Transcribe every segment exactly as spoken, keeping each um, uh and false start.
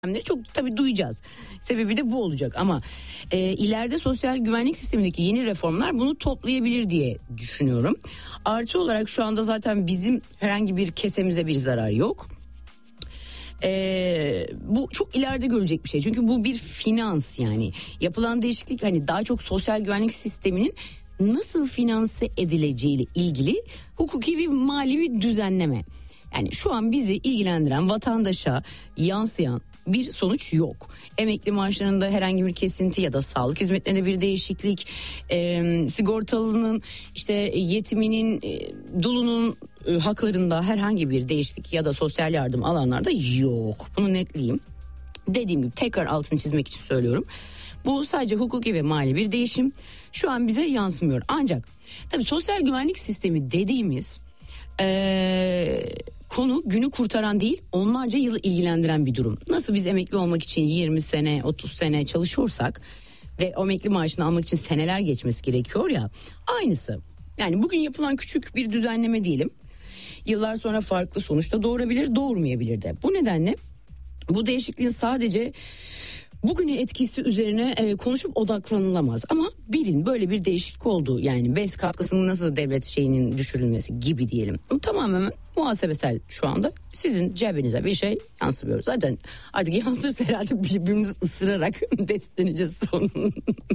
çok tabii duyacağız. Sebebi de bu olacak ama e, ileride sosyal güvenlik sistemindeki yeni reformlar bunu toplayabilir diye düşünüyorum. Artı olarak şu anda zaten bizim herhangi bir kesemize bir zarar yok. Ee, bu çok ileride görecek bir şey. Çünkü bu bir finans yani. Yapılan değişiklik hani daha çok sosyal güvenlik sisteminin nasıl finanse edileceğiyle ilgili hukuki ve mali bir düzenleme. Yani şu an bizi ilgilendiren, vatandaşa yansıyan bir sonuç yok. Emekli maaşlarında herhangi bir kesinti ya da sağlık hizmetlerinde bir değişiklik, e, sigortalının işte yetiminin, e, dulunun e, haklarında herhangi bir değişiklik ya da sosyal yardım alanlarda yok. Bunu netleyeyim. Dediğim gibi tekrar altını çizmek için söylüyorum. Bu sadece hukuki ve mali bir değişim. Şu an bize yansımıyor. Ancak tabii sosyal güvenlik sistemi dediğimiz Ee, konu günü kurtaran değil, onlarca yılı ilgilendiren bir durum. Nasıl biz emekli olmak için yirmi sene otuz sene çalışıyorsak ve emekli maaşını almak için seneler geçmesi gerekiyor ya, aynısı. Yani bugün yapılan küçük bir düzenleme diyelim, yıllar sonra farklı sonuçta doğurabilir, doğurmayabilir de. Bu nedenle bu değişikliğin sadece bugünün etkisi üzerine e, konuşup odaklanılamaz. Ama bilin böyle bir değişiklik oldu. Yani B E S katkısının nasıl devlet şeyinin düşürülmesi gibi diyelim. Tamamen muhasebesel şu anda. Sizin cebinize bir şey yansımıyor. Zaten artık yansırsa herhalde birbirimizi ısırarak besleneceğiz sonunda.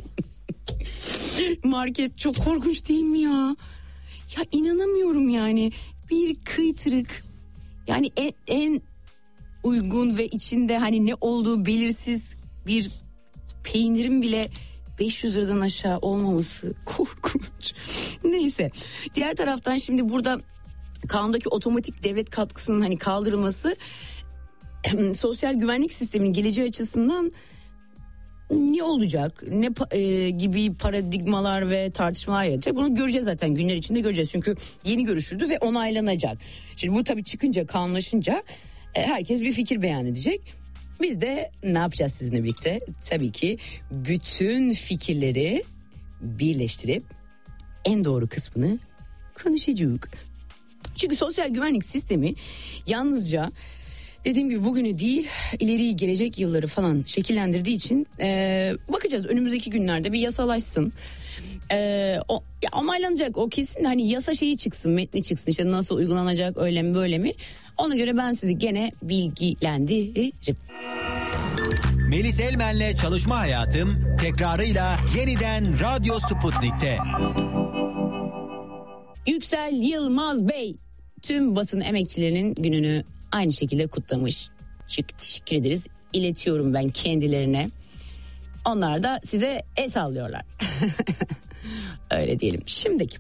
Market çok korkunç değil mi ya? Ya inanamıyorum yani. Bir kıytırık, yani en, en uygun ve içinde hani ne olduğu belirsiz bir peynirin bile beş yüz liradan aşağı olmaması korkunç. Neyse, diğer taraftan şimdi burada kanundaki otomatik devlet katkısının hani kaldırılması sosyal güvenlik sisteminin geleceği açısından ne olacak, ne e, gibi paradigmalar ve tartışmalar yaratacak, bunu göreceğiz zaten, günler içinde göreceğiz çünkü yeni görüşüldü ve onaylanacak. Şimdi bu tabii çıkınca, kanunlaşınca e, herkes bir fikir beyan edecek. Biz de ne yapacağız sizinle birlikte? Tabii ki bütün fikirleri birleştirip en doğru kısmını konuşacağız. Çünkü sosyal güvenlik sistemi yalnızca dediğim gibi bugünü değil, ileriyi, gelecek yılları falan şekillendirdiği için e, bakacağız önümüzdeki günlerde bir yasalaşsın. E, o ya onaylanacak, o kesin, hani yasa şeyi çıksın, metni çıksın, işte nasıl uygulanacak, öyle mi böyle mi? Ona göre ben sizi gene bilgilendiririm. Melis Elmen'le Çalışma Hayatım tekrarıyla yeniden Radyo Sputnik'te. Yüksel Yılmaz Bey tüm basın emekçilerinin gününü aynı şekilde kutlamış. Çok teşekkür ederiz. İletiyorum ben kendilerine. Onlar da size el sallıyorlar. Öyle diyelim. Şimdiki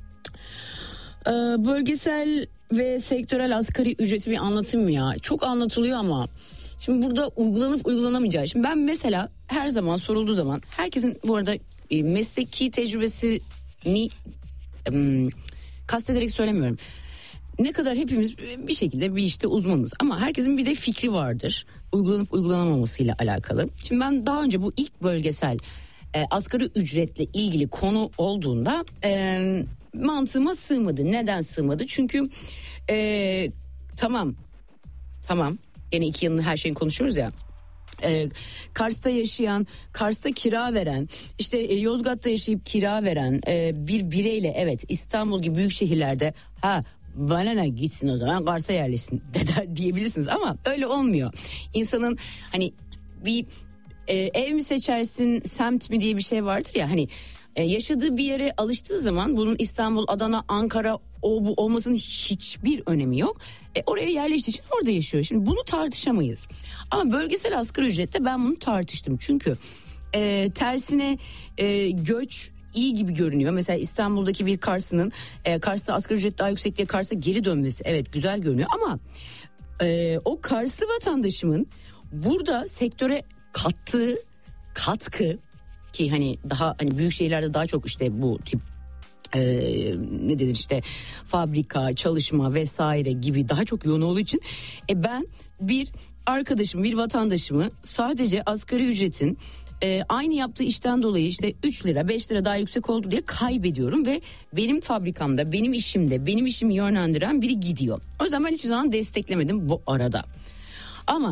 bölgesel ve sektörel asgari ücreti bir anlatayım mı ya? Çok anlatılıyor ama şimdi burada uygulanıp uygulanamayacağı. Şimdi ben mesela her zaman sorulduğu zaman, herkesin bu arada mesleki tecrübesini ım, kastederek söylemiyorum. Ne kadar hepimiz bir şekilde bir işte uzmanız ama herkesin bir de fikri vardır uygulanıp uygulanamamasıyla alakalı. Şimdi ben daha önce bu ilk bölgesel e, asgari ücretle ilgili konu olduğunda e, mantığıma sığmadı. Neden sığmadı? Çünkü e, tamam tamam yine iki yanını her şeyin konuşuyoruz ya. Ee, Kars'ta yaşayan, Kars'ta kira veren, işte e, Yozgat'ta yaşayıp kira veren e, bir bireyle, evet İstanbul gibi büyük şehirlerde ha bana ne gitsin o zaman Kars'a yerleşsin de diyebilirsiniz ama öyle olmuyor. İnsanın hani bir e, ev mi seçersin, semt mi diye bir şey vardır ya, hani e, yaşadığı bir yere alıştığı zaman bunun İstanbul, Adana, Ankara o bu olmasının hiçbir önemi yok. E, oraya yerleştiği için orada yaşıyor. Şimdi bunu tartışamayız. Ama bölgesel asgari ücrette ben bunu tartıştım. Çünkü e, tersine e, göç iyi gibi görünüyor. Mesela İstanbul'daki bir Kars'ın e, Kars'ta asgari ücret daha yüksek diye Kars'a geri dönmesi, evet güzel görünüyor ama e, o Karslı vatandaşımın burada sektöre kattığı katkı, ki hani daha hani büyük şehirlerde daha çok işte bu tip Ee, ne denir işte fabrika, çalışma vesaire gibi daha çok yoğun olduğu için e ben bir arkadaşım, bir vatandaşımı sadece asgari ücretin e, aynı yaptığı işten dolayı işte üç lira beş lira daha yüksek oldu diye kaybediyorum ve benim fabrikamda, benim işimde, benim işimi yönlendiren biri gidiyor. O yüzden ben hiçbir zaman desteklemedim bu arada. Ama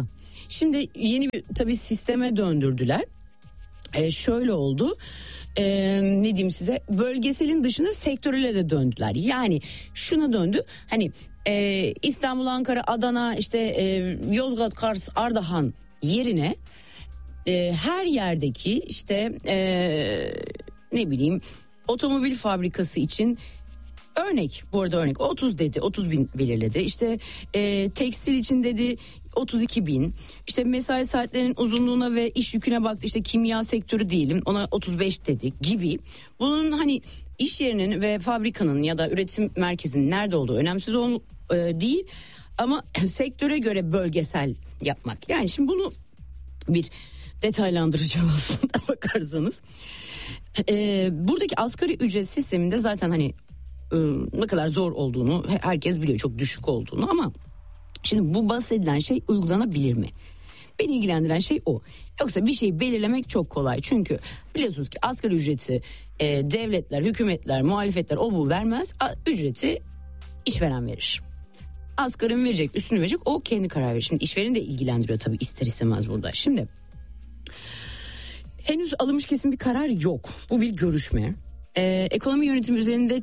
Şimdi yeni bir tabii sisteme döndürdüler. Ee, şöyle oldu. Ee, ne diyeyim size, bölgeselin dışında sektörele de döndüler. Yani şuna döndü, hani e, İstanbul, Ankara, Adana, işte e, Yozgat, Kars, Ardahan yerine e, her yerdeki işte e, ne bileyim otomobil fabrikası için örnek, bu arada örnek otuz dedi, otuz bin belirledi. İşte e, tekstil için dedi otuz iki bin. İşte mesai saatlerinin uzunluğuna ve iş yüküne baktı, işte kimya sektörü diyelim, ona otuz beş dedi gibi. Bunun hani iş yerinin ve fabrikanın ya da üretim merkezinin nerede olduğu önemsiz ol, e, değil ama sektöre göre bölgesel yapmak. Yani şimdi bunu bir detaylandıracağım aslında bakarsanız. E, buradaki asgari ücret sisteminde zaten hani e, ne kadar zor olduğunu herkes biliyor, çok düşük olduğunu, ama şimdi bu bahsedilen şey uygulanabilir mi? Beni ilgilendiren şey o. Yoksa bir şeyi belirlemek çok kolay. Çünkü biliyorsunuz ki asgari ücreti e, devletler, hükümetler, muhalefetler o bu vermez. A, ücreti işveren verir. Asgari mi verecek, üstünü verecek, o kendi karar verir. Şimdi işvereni de ilgilendiriyor tabii ister istemez burada. Şimdi henüz alınmış kesin bir karar yok. Bu bir görüşme. E, ekonomi yönetimi üzerinde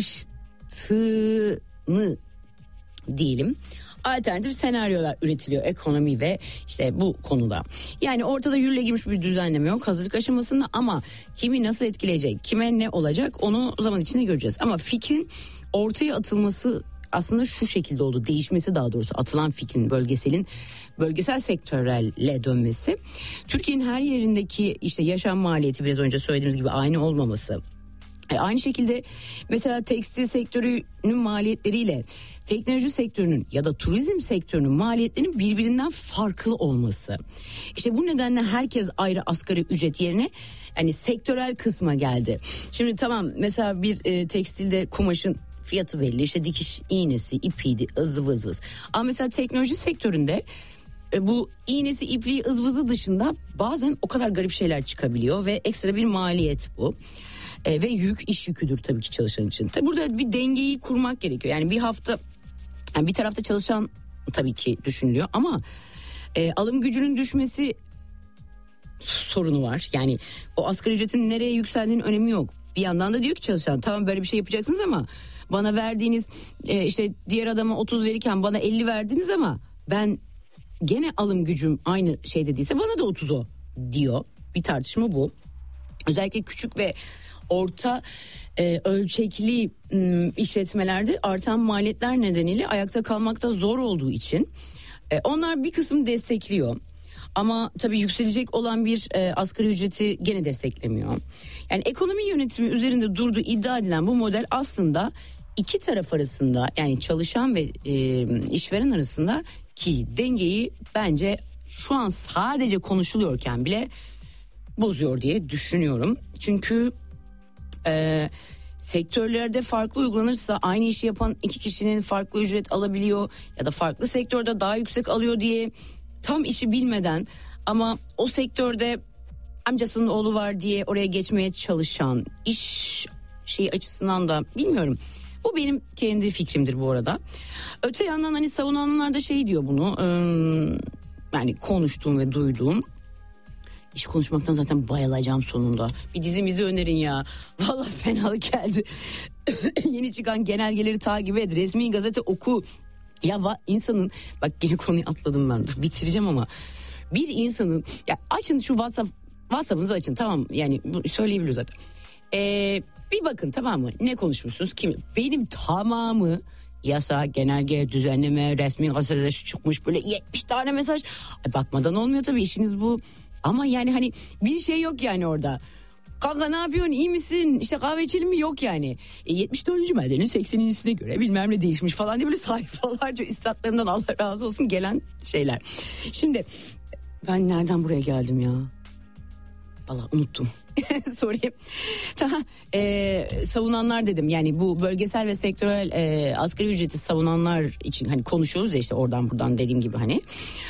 çalıştığını diyelim. Alternatif senaryolar üretiliyor ekonomi ve işte bu konuda. Yani ortada yürürlüğe girmiş bir düzenleme yok hazırlık aşamasında, ama kimi nasıl etkileyecek, kime ne olacak onu zaman içinde göreceğiz. Ama fikrin ortaya atılması aslında şu şekilde oldu, değişmesi daha doğrusu, atılan fikrin bölgeselin bölgesel sektörelle dönmesi. Türkiye'nin her yerindeki işte yaşam maliyeti biraz önce söylediğimiz gibi aynı olmaması. E aynı şekilde mesela tekstil sektörünün maliyetleriyle teknoloji sektörünün ya da turizm sektörünün maliyetlerinin birbirinden farklı olması. İşte bu nedenle herkes ayrı asgari ücret yerine hani sektörel kısma geldi. Şimdi tamam, mesela bir e, tekstilde kumaşın fiyatı belli, işte dikiş iğnesi, ipiydi, ıvı zıvı. Ama mesela teknoloji sektöründe e, bu iğnesi, ipliği, ızvızı dışında bazen o kadar garip şeyler çıkabiliyor ve ekstra bir maliyet bu. E, ve yük, iş yüküdür tabii ki çalışan için. Tabii burada bir dengeyi kurmak gerekiyor. Yani bir hafta, yani bir tarafta çalışan tabii ki düşünülüyor ama e, alım gücünün düşmesi sorunu var. Yani o asgari ücretin nereye yükseldiğinin önemi yok. Bir yandan da diyor ki çalışan, tamam böyle bir şey yapacaksınız ama bana verdiğiniz e, işte diğer adama otuz verirken bana elli verdiniz ama ben gene alım gücüm aynı şey dediyse bana da otuz o diyor. Bir tartışma bu. Özellikle küçük ve orta e, ölçekli m, işletmelerde artan maliyetler nedeniyle ayakta kalmakta zor olduğu için e, onlar bir kısım destekliyor. Ama tabii yükselecek olan bir e, asgari ücreti gene desteklemiyor. Yani ekonomi yönetimi üzerinde durduğu iddia edilen bu model aslında iki taraf arasında, yani çalışan ve e, işveren arasında ki dengeyi bence şu an sadece konuşuluyorken bile bozuyor diye düşünüyorum. Çünkü e, sektörlerde farklı uygulanırsa aynı işi yapan iki kişinin farklı ücret alabiliyor ya da farklı sektörde daha yüksek alıyor diye tam işi bilmeden ama o sektörde amcasının oğlu var diye oraya geçmeye çalışan iş şeyi açısından da bilmiyorum. Bu benim kendi fikrimdir bu arada. Öte yandan hani savunanlar da şey diyor bunu, e, yani konuştuğum ve duyduğum. İş konuşmaktan zaten bayılacağım sonunda. Bir dizimizi önerin ya. Vallahi fenalık geldi. Yeni çıkan genelgeleri takip et. Resmi gazete oku. Ya va- insanın, bak yine konuyu atladım ben. Dur, bitireceğim ama. Bir insanın, ya açın şu WhatsApp, WhatsApp'ınızı açın, tamam, yani söyleyebiliyor zaten. Ee, bir bakın, tamam mı? Ne konuşmuşsunuz? Kim? Benim tamamı yasa, genelge, düzenleme, resmi gazetede şu çıkmış, böyle yetmiş tane mesaj. Ay, bakmadan olmuyor tabii, işiniz bu. Ama yani hani bir şey yok yani orada. Kanka ne yapıyorsun, iyi misin, işte kahve içelim mi, yok yani. E, yetmiş dördüncü maddenin seksenincisine göre bilmem ne değişmiş falan diye böyle sayfalarca üstadlarımdan Allah razı olsun gelen şeyler. Şimdi ben nereden buraya geldim ya? Vallahi unuttum. Sorry. Tamam. Ee, savunanlar dedim, yani bu bölgesel ve sektörel e, asgari ücreti savunanlar için hani konuşuyoruz ya, işte oradan buradan dediğim gibi hani.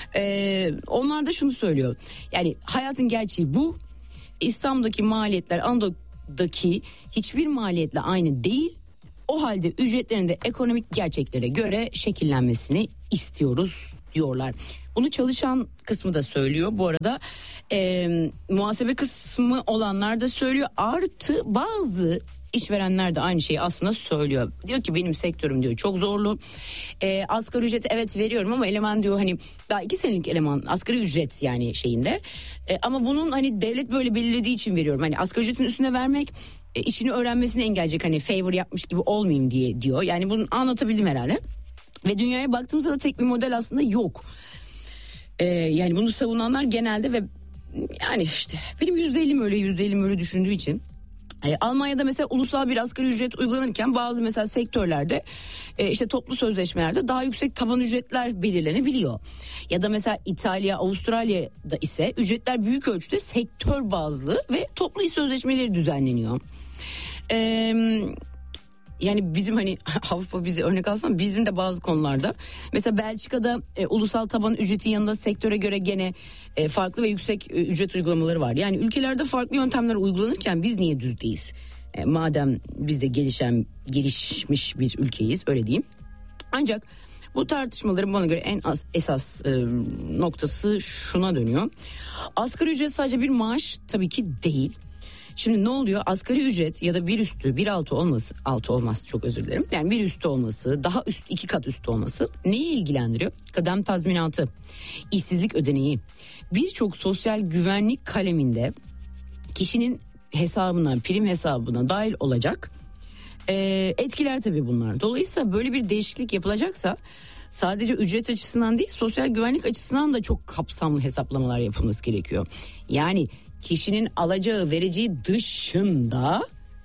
E, onlar da şunu söylüyor. Yani hayatın gerçeği bu. İstanbul'daki maliyetler Anadolu'daki hiçbir maliyetle aynı değil. O halde ücretlerin de ekonomik gerçeklere göre şekillenmesini istiyoruz diyorlar. Bunu çalışan kısmı da söylüyor bu arada. E, muhasebe kısmı olanlar da söylüyor. Artı bazı İşverenler de aynı şeyi aslında söylüyor. Diyor ki benim sektörüm diyor çok zorlu. E, asgari ücret evet veriyorum ama eleman diyor hani daha iki senelik eleman asgari ücret yani şeyinde. E, ama bunun hani devlet böyle belirlediği için veriyorum. Hani asgari ücretin üstüne vermek e, işini öğrenmesini engelleyecek hani favor yapmış gibi olmayayım diye diyor. Yani bunu anlatabildim herhalde. Ve dünyaya baktığımızda da tek bir model aslında yok. E, yani bunu savunanlar genelde ve yani işte benim yüzde ellim öyle yüzde ellim öyle düşündüğü için. E, Almanya'da mesela ulusal bir asgari ücret uygulanırken bazı mesela sektörlerde e, işte toplu sözleşmelerde daha yüksek taban ücretler belirlenebiliyor. Ya da mesela İtalya, Avustralya'da ise ücretler büyük ölçüde sektör bazlı ve toplu iş sözleşmeleri düzenleniyor. Eee... Yani bizim hani Avrupa bizi örnek alsana bizim de bazı konularda mesela Belçika'da e, ulusal taban ücretin yanında sektöre göre gene e, farklı ve yüksek e, ücret uygulamaları var. Yani ülkelerde farklı yöntemler uygulanırken biz niye düzdeyiz? E, madem biz de gelişen gelişmiş bir ülkeyiz öyle diyeyim. Ancak bu tartışmaların bana göre en az, esas e, noktası şuna dönüyor. Asgari ücret sadece bir maaş tabii ki değil. Şimdi ne oluyor? Asgari ücret ya da bir üstü bir altı olması, altı olmaz çok özür dilerim. Yani bir üstü olması, daha üst iki kat üstü olması neyi ilgilendiriyor? Kıdem tazminatı, işsizlik ödeneği, birçok sosyal güvenlik kaleminde kişinin hesabına, prim hesabına dahil olacak e, etkiler tabii bunlar. Dolayısıyla böyle bir değişiklik yapılacaksa sadece ücret açısından değil sosyal güvenlik açısından da çok kapsamlı hesaplamalar yapılması gerekiyor. Yani kişinin alacağı vereceği dışında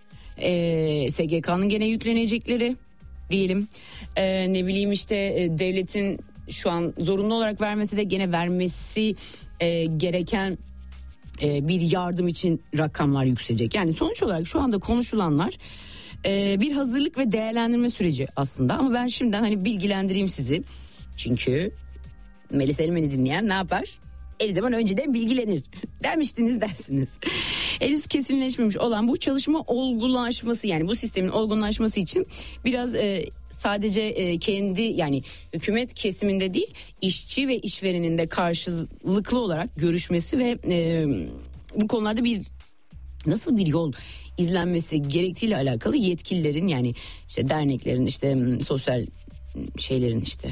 e, S G K'nın gene yüklenecekleri diyelim e, ne bileyim işte e, devletin şu an zorunlu olarak vermesi de gene vermesi e, gereken e, bir yardım için rakamlar yükselecek. Yani sonuç olarak şu anda konuşulanlar e, bir hazırlık ve değerlendirme süreci aslında ama ben şimdiden hani bilgilendireyim sizi çünkü Melis Elmen'i dinleyen ne yapar? Her zaman önceden bilgilenir demiştiniz dersiniz. Henüz kesinleşmemiş olan bu çalışma olgulaşması yani bu sistemin olgunlaşması için biraz e, sadece e, kendi yani hükümet kesiminde değil işçi ve işverenin de karşılıklı olarak görüşmesi ve e, bu konularda bir nasıl bir yol izlenmesi gerektiğiyle alakalı yetkililerin yani işte derneklerin işte sosyal şeylerin işte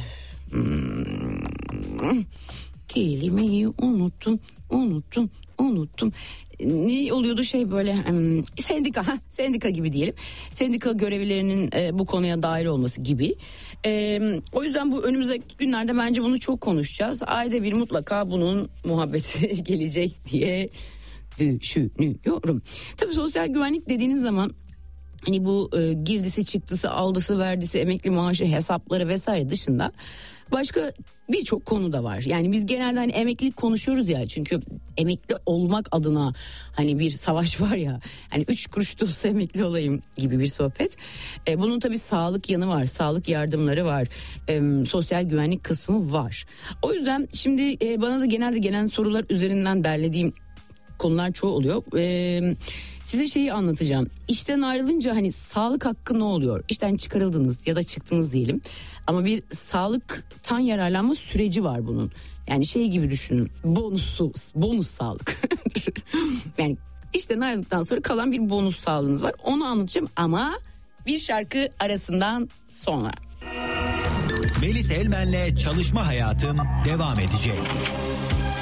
hmm, kelimeyi unuttum, unuttum, unuttum. Ne oluyordu şey böyle um, sendika, ha sendika gibi diyelim. Sendika görevlilerinin e, bu konuya dahil olması gibi. E, o yüzden bu önümüzdeki günlerde bence bunu çok konuşacağız. Ayda bir mutlaka bunun muhabbeti gelecek diye düşünüyorum. Tabii sosyal güvenlik dediğiniz zaman hani bu e, girdisi çıktısı aldısı verdisi emekli maaşı hesapları vesaire dışında başka birçok konu da var. Yani biz genelde hani emeklilik konuşuyoruz ya çünkü emekli olmak adına hani bir savaş var ya hani üç kuruş da olsa emekli olayım gibi bir sohbet. E, bunun tabii sağlık yanı var, sağlık yardımları var, e, sosyal güvenlik kısmı var. O yüzden şimdi e, bana da genelde gelen sorular üzerinden derlediğim konular çoğu oluyor. Ee, size şeyi anlatacağım. İşten ayrılınca hani sağlık hakkı ne oluyor? İşten çıkarıldınız ya da çıktınız diyelim. Ama bir sağlıktan yararlanma süreci var bunun. Yani şey gibi düşünün. Bonussuz, bonus sağlık. Yani işten ayrıldıktan sonra kalan bir bonus sağlığınız var. Onu anlatacağım ama bir şarkı arasından sonra. Melis Elmen'le Çalışma Hayatım devam edecek.